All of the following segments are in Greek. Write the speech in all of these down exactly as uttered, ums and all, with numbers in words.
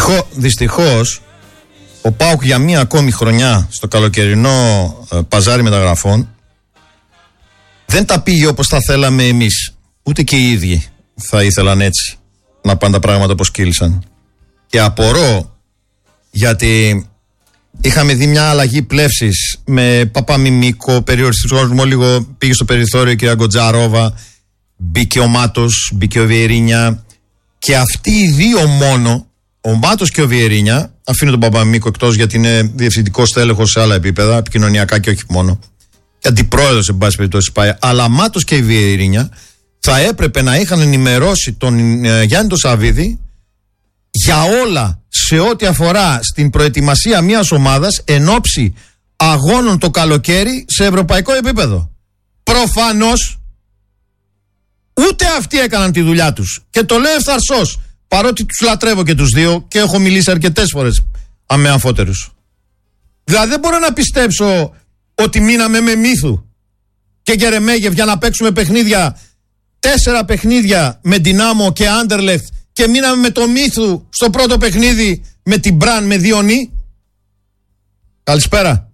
Δυστυχώ, δυστυχώς, ο ΠΑΟΚ για μία ακόμη χρονιά στο καλοκαιρινό ε, παζάρι μεταγραφών δεν τα πήγε όπως τα θέλαμε εμείς. Ούτε και οι ίδιοι θα ήθελαν έτσι να πάνε τα πράγματα όπως κύλησαν. Και απορώ, γιατί είχαμε δει μια αλλαγή πλεύσης με Παπαμιμίκο, περιοριστικό λίγο πήγε στο περιθώριο η κυρία Γκοτζαρόβα, μπήκε ο Μάτος, μπήκε ο Βιερίνια, και αυτοί οι δύο μόνο, ο Μάτος και ο Βιερίνια, αφήνω τον Παπαμιμίκο εκτός γιατί είναι διευθυντικός τέλεχος σε άλλα επίπεδα, επικοινωνιακά και όχι μόνο, και αντιπρόεδρος εν πάση περιπτώσει πάει, αλλά Μάτος και η Βιερίνια θα έπρεπε να είχαν ενημερώσει τον ε, Γιάννη τον Σαββίδη για όλα σε ό,τι αφορά στην προετοιμασία μιας ομάδας εν ώψη αγώνων το καλοκαίρι σε ευρωπαϊκό επίπεδο. Προφανώς ούτε αυτοί έκαναν τη δουλειά τους. Και το λέω ευθαρσώς, παρότι τους λατρεύω και τους δύο και έχω μιλήσει αρκετές φορές με αμφότερους. Δηλαδή δεν μπορώ να πιστέψω ότι μείναμε με Μύθου και Γερεμέγεφ για να παίξουμε παιχνίδια, τέσσερα παιχνίδια με Ντινάμο και Άντερλεχτ, και μείναμε με το Μύθου στο πρώτο παιχνίδι με την Μπραν με δύο νι. Καλησπέρα.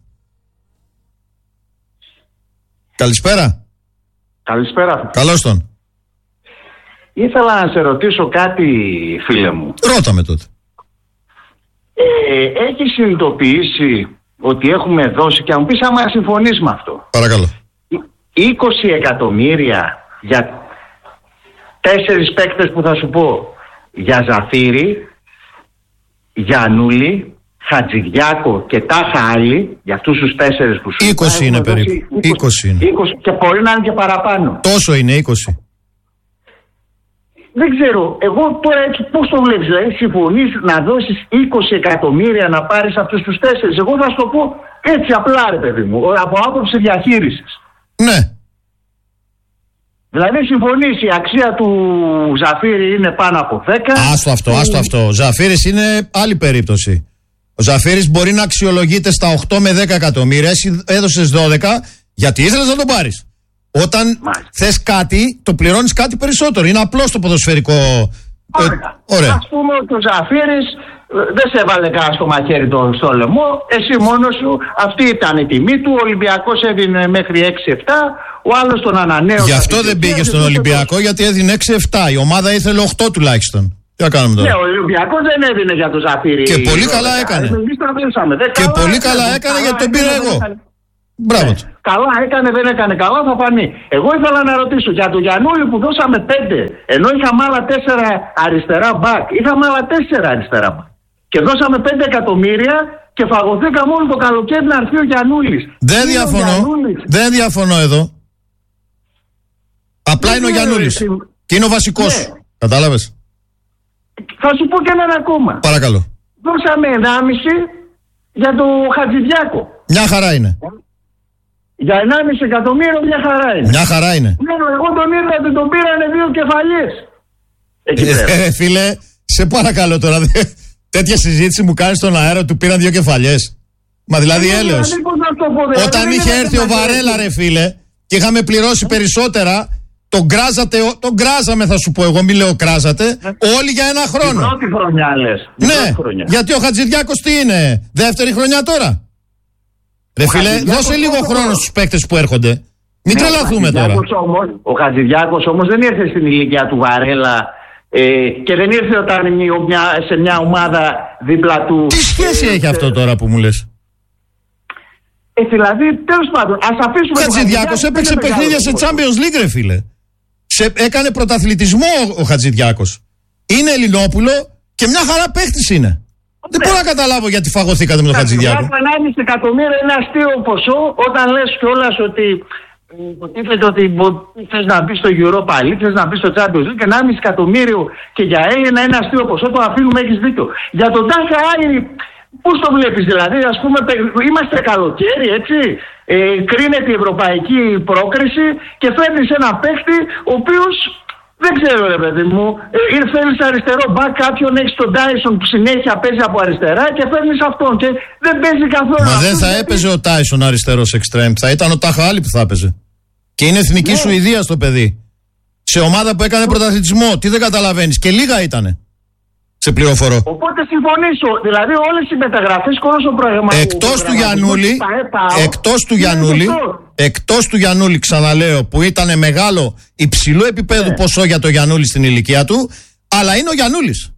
Καλησπέρα. Καλησπέρα. Καλώς τον. Ήθελα να σε ρωτήσω κάτι, φίλε μου. Ρώτα με τότε. Ε, έχεις συνειδητοποιήσει ότι έχουμε δώσει, και αν πεις άμα συμφωνείς με αυτό, παρακαλώ, είκοσι εκατομμύρια για τέσσερις παίκτες που θα σου πω, για Ζαφύρι, Γιαννούλη, Χατζηδιάκο και τάχα άλλοι, για αυτούς τους τέσσερις που σου είπα, είκοσι είναι περίπου. είκοσι είναι. είκοσι και μπορεί να είναι και παραπάνω. Τόσο είναι, είκοσι. Δεν ξέρω, εγώ τώρα έτσι πώς το βλέπεις, δηλαδή συμφωνείς να δώσεις είκοσι εκατομμύρια να πάρεις αυτούς τους τέσσερις? Εγώ θα σου το πω έτσι απλά, ρε παιδί μου, από άποψη διαχείρισης. Ναι. Δηλαδή συμφωνείς, η αξία του Ζαφύρι είναι πάνω από δέκα. Άστο αυτό, άστο αυτό. Ο Ζαφύρης είναι άλλη περίπτωση. Ο Ζαφύρης μπορεί να αξιολογείται στα οκτώ με δέκα εκατομμύρια, εσύ έδωσες δώδεκα γιατί ήθελες να τον πάρεις. Όταν Μάλιστα. θες κάτι, το πληρώνεις κάτι περισσότερο. Είναι απλώς το ποδοσφαιρικό. Ωραία. Ε, ωραία. Ας πούμε ότι ο Ζαφύρης δεν σε έβαλε κανένα στο μαχαίρι το, στο λαιμό, εσύ μόνος σου, αυτή ήταν η τιμή του. Ο Ολυμπιακός έδινε μέχρι έξι επτά, ο άλλος τον ανανέωσε. Γι' αυτό δεν πήγε στον Ολυμπιακό, γιατί έδινε έξι επτά. Η ομάδα ήθελε οκτώ τουλάχιστον. Τι να κάνουμε τώρα. Ναι, ο Ολυμπιακός δεν έδινε για τον Ζαφύρι. Και πολύ καλά έκανε. Και πολύ καλά έκανε γιατί τον πήρα εγώ. Μπράβο. Ναι. Καλά έκανε, δεν έκανε καλά, θα φανεί. Εγώ ήθελα να ρωτήσω για τον Γιαννούλη που δώσαμε πέντε, ενώ είχαμε άλλα τέσσερα αριστερά μπακ. Είχαμε άλλα τέσσερα αριστερά μπακ. Και δώσαμε πέντε εκατομμύρια και φαγωθήκαμε όλο το καλοκαίρι να έρθει ο Γιαννούλης. Δεν είναι διαφωνώ. Δεν διαφωνώ εδώ. Απλά δεν είναι ο Γιαννούλης. Εσύ... Και είναι ο βασικός. Ναι. Κατάλαβες. Θα σου πω και έναν ακόμα. Παρακαλώ. Δώσαμε ενάμιση για τον Χατζηδιάκο. Μια χαρά είναι. Για ενάμιση εκατομμύριο μια χαρά είναι. Μια χαρά είναι. Ναι, εγώ τον είδα ότι τον πήρανε δύο κεφαλιές. Ε, ε, φίλε, σε παρακαλώ τώρα. Τέτοια συζήτηση μου κάνεις στον αέρα, του πήραν δύο κεφαλιές. Μα δηλαδή ε, έλεος. Δηλαδή, όταν είχε έρθει ο Βαρέλα, ρε φίλε, και είχαμε πληρώσει περισσότερα, τον κράζατε, τον κράζαμε θα σου πω εγώ, μην λέω κράζατε, όλοι για ένα χρόνο. Την πρώτη χρονιά λες. Ναι, χρονιά. Γιατί ο Χατζηδιάκος τι είναι, δεύτερη χρονιά τώρα. Ρε φίλε, δώσε λίγο χρόνο στους παίκτες που έρχονται. Μην ναι, τρελαθούμε τώρα. Όμως, ο Χατζηδιάκος όμως δεν ήρθε στην ηλικία του Βαρέλα ε, και δεν ήρθε όταν μια, σε μια ομάδα δίπλα του. Τι σχέση ε, έχει ε, αυτό τώρα που μου λες? Ε, δηλαδή, τέλος πάντων, ας αφήσουμε. Ο Χατζηδιάκος έπαιξε παιχνίδια σε Champions League, ρε φίλε. Σε, έκανε πρωταθλητισμό ο Χατζηδιάκος. Είναι Ελληνόπουλο και μια χαρά παίχτης είναι. Δεν ναι. μπορώ να καταλάβω γιατί φαγωθήκατε με τον Χατζηδιάκο. ενάμιση εκατομμύρια είναι αστείο ποσό όταν λες κιόλας ότι υποτίθεται ότι θες να μπει στο Europa League, θες να μπει στο Champions League και ενάμιση εκατομμύριο και για ένα είναι αστείο ποσό, το αφήνουμε, έχεις δίκιο. Για τον Τάχα Άλλη, πώς το βλέπεις δηλαδή, ας πούμε, είμαστε καλοκαίρι, έτσι, ε, κρίνεται η ευρωπαϊκή πρόκριση και φέρνεις ένα παίχτη ο οποίος. Δεν ξέρω, ρε παιδί μου. Ε, φέρνεις αριστερό μπακ, κάποιον έχεις τον Τάισον που συνέχεια παίζει από αριστερά και φέρνεις αυτόν και δεν παίζει καθόλου. Μα δεν θα γιατί... έπαιζε ο Τάισον αριστερός εξτρέμ. Θα ήταν ο Τάχα Άλλη που θα έπαιζε. Και είναι εθνική ναι. Σουηδία το παιδί. Σε ομάδα που έκανε πρωταθλητισμό. Τι δεν καταλαβαίνεις. Και λίγα ήτανε. Σε πληροφορώ. Οπότε συμφωνήσω. Δηλαδή όλες οι μεταγραφές και όλος ο προγραμματισμός. Εκτός του Γιαννούλη, εκτός του Γιαννούλη, εκτός του Γιαννούλη, ξαναλέω, που ήταν μεγάλο υψηλό επίπεδο ναι. ποσό για το Γιαννούλη στην ηλικία του, αλλά είναι ο Γιαννούλης.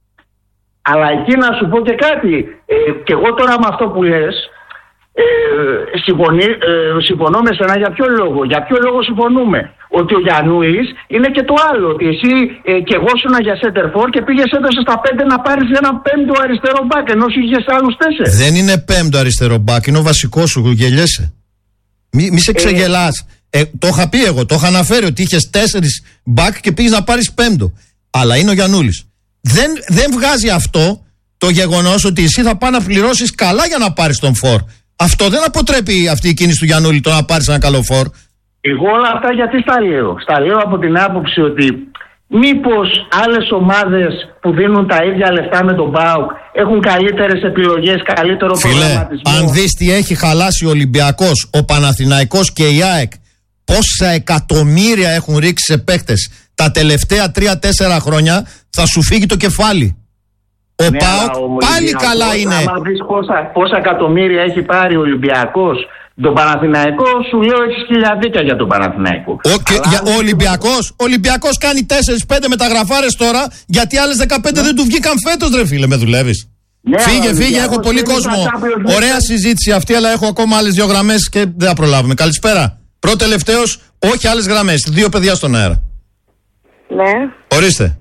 Αλλά εκεί να σου πω και κάτι. Ε, και εγώ τώρα με αυτό που λες, ε, συμφωνεί, ε, συμφωνώ με σένα για ποιο λόγο. Για ποιο λόγο συμφωνούμε. Ότι ο Γιαννούλης είναι και το άλλο. Ότι εσύ ε, και εγώ ήσουν για center for και πήγες έδωσε στα πέντε να πάρεις ένα πέμπτο αριστερό μπακ ενώ σου είχες άλλους τέσσερις. Δεν είναι πέμπτο αριστερό μπακ, είναι ο βασικός σου, γελιέσαι. Μη, μη σε ξεγελάς. Ε, το είχα πει εγώ, το είχα αναφέρει ότι είχες τέσσερις μπακ και πήγες να πάρεις πέμπτο. Αλλά είναι ο Γιαννούλης. Δεν, δεν βγάζει αυτό το γεγονός ότι εσύ θα πάει να πληρώσεις καλά για να πάρεις τον φορ. Αυτό δεν αποτρέπει αυτή η κίνηση του Γιαννούλη το να πάρεις ένα καλό φορ. Εγώ όλα αυτά γιατί στα λέω. Στα λέω από την άποψη ότι μήπως άλλες ομάδες που δίνουν τα ίδια λεφτά με τον ΠΑΟΚ έχουν καλύτερες επιλογές, καλύτερο Φίλε, προγραμματισμό. Αν δεις τι έχει χαλάσει ο Ολυμπιακός, ο Παναθηναϊκός και η ΑΕΚ, πόσα εκατομμύρια έχουν ρίξει σε παίκτες τα τελευταία τρία τέσσερα χρόνια, θα σου φύγει το κεφάλι. Ο ναι, ΠΑΟΚ πάλι καλά είναι. Αν δεις πόσα, πόσα εκατομμύρια έχει πάρει ο Ολυμπιακός, τον Παναθηναϊκό, σου λέω έχεις χιλιαδίκια για τον Παναθηναϊκό. Ο, για, ο Ολυμπιακός, ο Ολυμπιακός κάνει τέσσερα πέντε μεταγραφάρες τώρα, γιατί άλλες δεκαπέντε ναι. δεν του βγήκαν φέτος, ρε φίλε, με δουλεύεις. Ναι, φύγε, φύγε, έχω πολύ κόσμο. Ωραία συζήτηση αυτή, αλλά έχω ακόμα άλλες δύο γραμμές και δεν θα προλάβουμε. Καλησπέρα. Πρώτο τελευταίος, όχι άλλες γραμμές. Δύο παιδιά στον αέρα. Ναι. Ορίστε.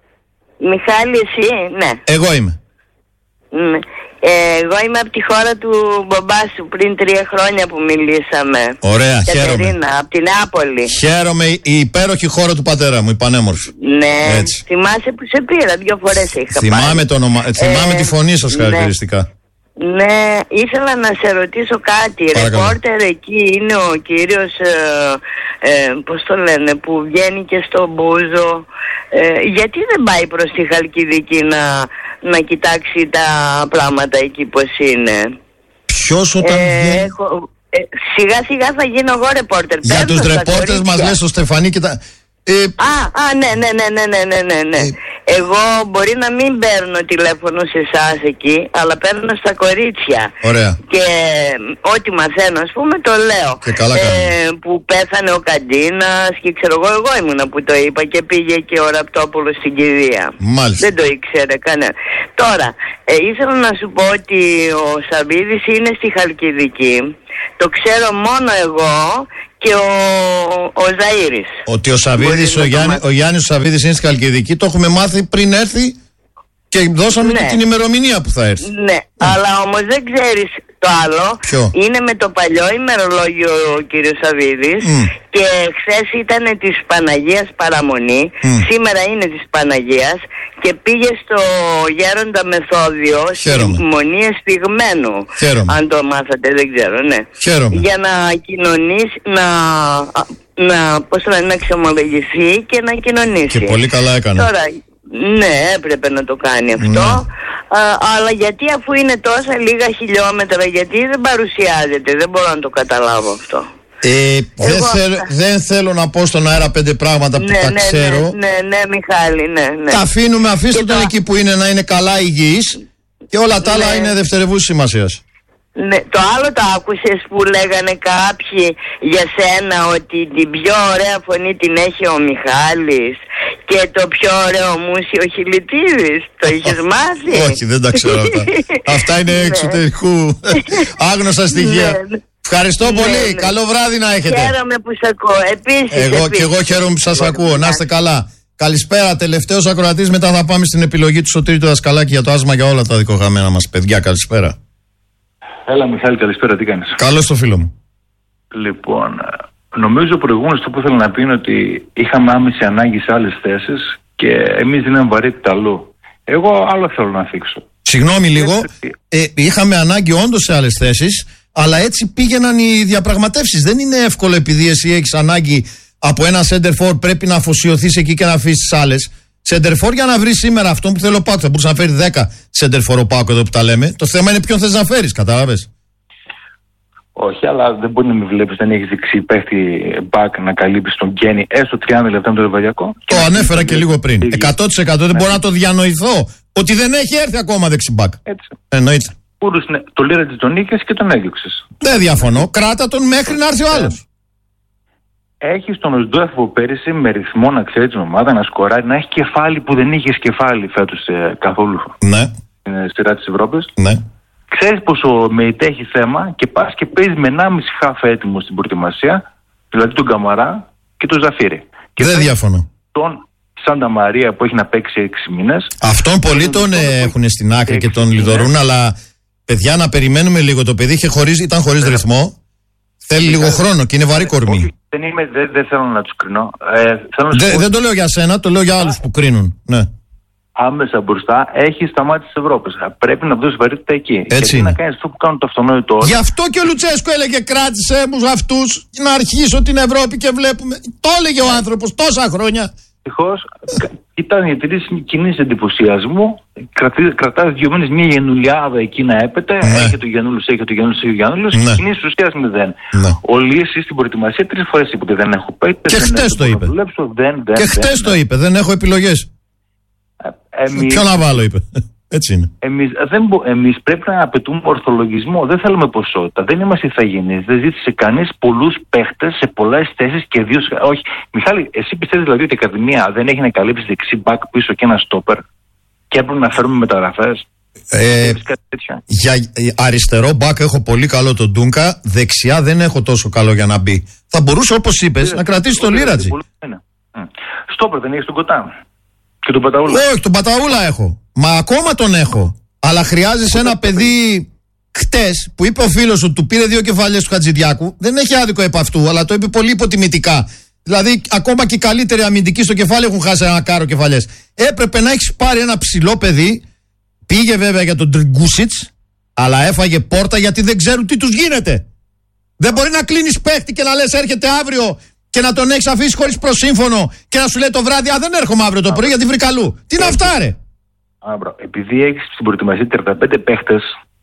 Μιχάλη, εσύ, ναι. Εγώ είμαι. Ναι. Ε, εγώ είμαι από τη χώρα του μπαμπά σου πριν τρία χρόνια που μιλήσαμε. Ωραία, Κατερίνα, χαίρομαι. από την Νάπολη. Χαίρομαι, η υπέροχη χώρα του πατέρα μου, η πανέμορφη. Ναι, έτσι. Θυμάσαι που σε πήρα, δύο φορές είχα Θυμάμαι, πάρει. το ονομα... ε, Θυμάμαι τη φωνή σας χαρακτηριστικά. Ναι. Ναι, ήθελα να σε ρωτήσω κάτι. Ρεπόρτερ εκεί είναι ο κύριος, ε, ε, πώς το λένε, που βγαίνει και στο Μπούζο. Ε, γιατί δεν πάει προς τη Χαλκιδική να, να κοιτάξει τα πράγματα εκεί πως είναι? Ποιος όταν ε, βγαίνει? έχω, ε, σιγά σιγά θα γίνω εγώ ρεπόρτερ. Για τους ρεπόρτερς μας λες το Στεφανί και τα... Ε, α, α, ναι, ναι, ναι, ναι, ναι, ναι, ναι, ναι. Ε, Εγώ μπορεί να μην παίρνω τηλέφωνο σε εσάς εκεί, αλλά παίρνω στα κορίτσια. Ωραία. Και ό,τι μαθαίνω, ας πούμε, το λέω. Και καλά ε, που πέθανε ο Καντίνας και ξέρω εγώ, εγώ ήμουνα που το είπα και πήγε και ο Ραπτόπουλος στην κηδεία. Μάλιστα. Δεν το ήξερε κανένα. Τώρα, ε, ήθελα να σου πω ότι ο Σαββίδης είναι στη Χαλκιδική. Το ξέρω μόνο εγώ και ο, ο Ζαΐρης. Ότι ο Σαββίδης, ο, Γιάννη, ο Γιάννης ο Σαββίδης είναι στη Χαλκιδική, το έχουμε μάθει πριν έρθει και δώσαμε ναι. και την ημερομηνία που θα έρθει. Ναι, mm. αλλά όμως δεν ξέρεις το άλλο. Ποιο? Είναι με το παλιό ημερολόγιο ο κύριος Σαββίδης mm. και χθες ήταν της Παναγίας Παραμονή, mm. σήμερα είναι της Παναγίας και πήγε στο Γέροντα Μεθόδιο στη Μονή Εσπιγμένου. Χαίρομαι. Αν το μάθατε, δεν ξέρω, ναι. Χαίρομαι. Για να κοινωνήσει, να, να, πώς το λένε, να εξομολογηθεί και να κοινωνήσει. Και πολύ καλά έκανε. Τώρα, ναι, έπρεπε να το κάνει αυτό. Ναι. Α, αλλά γιατί αφού είναι τόσα λίγα χιλιόμετρα, γιατί δεν παρουσιάζεται? Δεν μπορώ να το καταλάβω αυτό. Ε, δεν, θέλω, δεν θέλω να πω στον αέρα πέντε πράγματα που ναι, τα ναι, ξέρω. Ναι, ναι, ναι, Μιχάλη, ναι, ναι. Τα αφήνουμε, αφήστε τον το... εκεί που είναι, να είναι καλά υγιής και όλα τα ναι. άλλα είναι δευτερευούς σημασίας. Ναι, το άλλο το άκουσες που λέγανε κάποιοι για σένα ότι την πιο ωραία φωνή την έχει ο Μιχάλης και το πιο ωραίο μουσι ο Χιλιτίδης? Το είχες μάθει? Όχι, δεν τα ξέρω αυτά. Αυτά είναι εξωτερικού άγνωστα στοιχεία. Ναι. Ευχαριστώ ναι, πολύ. Ναι. Καλό βράδυ να έχετε. Χαίρομαι που σας ακούω. Επίσης, εγώ επίσης. και εγώ χαίρομαι που σας ακούω. Να είστε καλά. Καλησπέρα. Τελευταίος ακροατής. Μετά θα πάμε στην επιλογή του Σωτήρη του Δασκαλάκη για το άσμα για όλα τα δικογραμμένα μας παιδιά. Καλησπέρα. Έλα Μιχάλη, καλησπέρα, τι κάνεις? Καλώς το φίλο μου. Λοιπόν, νομίζω προηγούμενος το που ήθελα να πει είναι ότι είχαμε άμεση ανάγκη σε άλλες θέσεις και εμείς δίναμε βαρύτητα αλλού. Εγώ άλλο θέλω να θίξω. Συγγνώμη λίγο, ε, είχαμε ανάγκη όντως σε άλλες θέσεις, αλλά έτσι πήγαιναν οι διαπραγματεύσεις. Δεν είναι εύκολο επειδή εσύ έχεις ανάγκη από ένα center for, πρέπει να αφοσιωθείς εκεί και να αφήσεις τις άλλες. Center for για να βρεις σήμερα αυτό που θέλω πάω. Θα μπορούσα να φέρει δέκα center for ο Πάκο εδώ που τα λέμε. Το θέμα είναι ποιον θες να φέρεις, κατάλαβες? Όχι, αλλά δεν μπορεί να με βλέπεις, δεν έχεις δεξί παίχτη back να καλύψεις τον Γκένι έστω τριάντα λεπτά με το Λεβαδιακό. Το ανέφερα και λίγο πριν. εκατό τοις εκατό δεν μπορώ να το διανοηθώ Ότι δεν έχει έρθει ακόμα δεξιμπάκ. Έτσι. Εννοείται. Πούλους, το Λίρατζι τον νίκες και τον έδιωξες. Δεν διαφωνώ. Κράτα τον μέχρι να έρθει ο άλλος. Έχει τον Οσντόεφο πέρυσι με ρυθμό να ξέρει την ομάδα, να σκοράρει, να έχει κεφάλι που δεν είχε κεφάλι φέτος ε, καθόλου. Ναι. Στην σειρά της Ευρώπης. Ναι. Ξέρεις πως ο ΜΕΙΤΕ έχει θέμα και πας και παίζει με ενάμιση χαφ έτοιμο στην προετοιμασία, δηλαδή τον Καμαρά και τον Ζαφίρι. Και δεν διαφωνώ. Τον Σάντα Μαρία που έχει να παίξει έξι μήνες. Αυτόν πολλοί τον ε, έχουν στην άκρη και τον λιδωρούν, αλλά παιδιά να περιμένουμε λίγο. Το παιδί είχε χωρίς, ήταν χωρίς yeah. ρυθμό. Θέλει λίγο χρόνο και είναι βαρύ κορμί. Όχι, δεν, είμαι, δεν, δεν θέλω να τους κρίνω. Ε, θέλω να Δε, πω... Δεν το λέω για σένα, το λέω για άλλους που κρίνουν. Ναι. Άμεσα μπροστά έχει σταμάτηση της Ευρώπης. Πρέπει να δώσει βαρύτητα εκεί. Έτσι είναι. Να κάνεις αυτό που κάνουν το αυτονόητο όλοι. Γι' αυτό και ο Λουτσέσκο έλεγε κράτησε μου αυτούς να αρχίσω την Ευρώπη και βλέπουμε. Το έλεγε ο άνθρωπος τόσα χρόνια. Ευτυχώς ήταν για τρεις κοινής εντυπωσιασμού. Κρατάει δύο μήνες μια γενουλιάδα εκεί να έπεται. Ναι. Έχει το Γιαννούλος, έχει το Γιαννούλος, έχει το Γιαννούλος. Ναι. Και κοινής ουσίας μηδέν. Ναι. Ο Λύσης στην προετοιμασία τρεις φορές είπε ότι δεν έχω παίκτες. Και χτες το είπε. Δουλέψω, δεν, δεν, και χτες το είπε. Δεν έχω επιλογές. Εμείς, ποιο να βάλω, είπε. Έτσι είναι. Εμείς, δεν μπο, εμείς πρέπει να απαιτούμε ορθολογισμό. Δεν θέλουμε ποσότητα. Δεν είμαστε ηθαγενείς. Δεν ζήτησε κανείς πολλούς παίχτες σε πολλές θέσεις και δύο. Όχι. Μιχάλη, εσύ πιστεύεις δηλαδή ότι η Ακαδημία δεν έχει να καλύψει δεξί μπακ πίσω και ένα στόπερ και έπρεπε να φέρουμε μεταγραφές? Ε, για αριστερό μπακ έχω πολύ καλό τον Ντούνκα. Δεξιά δεν έχω τόσο καλό για να μπει. Θα μπορούσε, όπως είπες, να κρατήσει τον Λίρατζι. Στόπερ δεν έχει τον Κοτά. Και τον Παταούλα. Όχι, τον Παταούλα έχω. Μα ακόμα τον έχω. Αλλά χρειάζεσαι ένα παιδί χτες που είπε ο φίλος σου, του πήρε δύο κεφαλιές του Χατζηδιάκου. Δεν έχει άδικο επ' αυτού, αλλά το είπε πολύ υποτιμητικά. Δηλαδή, ακόμα και οι καλύτεροι αμυντικοί στο κεφάλι έχουν χάσει ένα κάρο κεφαλιές. Έπρεπε να έχεις πάρει ένα ψηλό παιδί. Πήγε βέβαια για τον Τριγκούσιτς, αλλά έφαγε πόρτα γιατί δεν ξέρουν τι τους γίνεται. Δεν μπορεί να κλείνεις παίχτη και να λες έρχεται αύριο. Και να τον έχεις αφήσει χωρίς προσύμφωνο και να σου λέει το βράδυ, α, δεν έρχομαι αύριο το πρωί γιατί βρήκα αλλού. Τι είναι αυτά, ρε. Άμπρα, επειδή έχεις στην προετοιμασία τριάντα πέντε παίχτες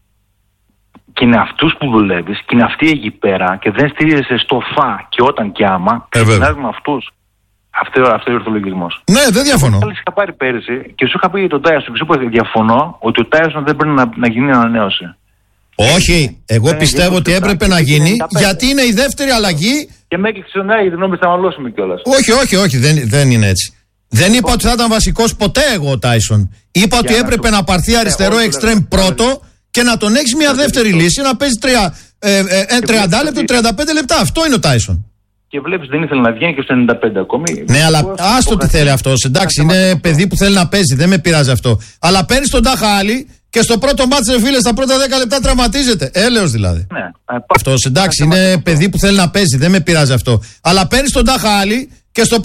και είναι αυτούς που δουλεύεις και είναι αυτοί εκεί πέρα και δεν στηρίζεσαι στο φα και όταν και άμα, ξεκινάς με αυτούς. Αυτό είναι ο ορθολογισμός. Ναι, δεν διαφωνώ. Άλλοι είχα πάρει πέρυσι και σου είχα πει για τον Τάισον και σου είπα διαφωνώ ότι ο Τάισον δεν πρέπει να, να γίνει ανανέωση. Όχι, εγώ ε, πιστεύω ότι έπρεπε να γίνει γιατί είναι η δεύτερη αλλαγή. Και με έκλειξε ο Νέα γιατί νόμιζα να μαλώσουμε κιόλας. Όχι, όχι, όχι, δεν, δεν είναι έτσι. Δεν είπα ότι θα ήταν βασικός ποτέ εγώ ο Τάισον. Είπα ότι έπρεπε να πάρθει αριστερό εξτρέμ πρώτο και να τον έχεις μια δεύτερη λύση να παίζει τριάντα λεπτά, τριάντα πέντε λεπτά. Αυτό είναι ο Τάισον. Και βλέπεις δεν ήθελε να βγαίνει και στο ενενήντα πέντε ακόμη. Ναι, αλλά άστο τι θέλει αυτός. Εντάξει, είναι παιδί που θέλει να παίζει, δεν με πειράζει αυτό. Αλλά παίρνει τον Τάχα Άλλη και στο πρώτο μάτς, ρε φίλε, στα πρώτα δέκα λεπτά τραυματίζεται. Έλεος δηλαδή. Ναι. Αυτός εντάξει, είναι παιδί που θέλει να παίζει, δεν με πειράζει αυτό. Αλλά παίρνει τον Τάχα Άλλη και στο